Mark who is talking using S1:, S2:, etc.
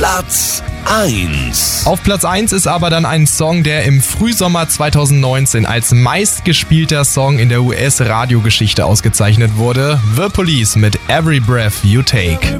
S1: Platz 1.
S2: Auf Platz 1 ist aber dann ein Song, der im Frühsommer 2019 als meistgespielter Song in der US-Radiogeschichte ausgezeichnet wurde. The Police mit Every Breath You Take.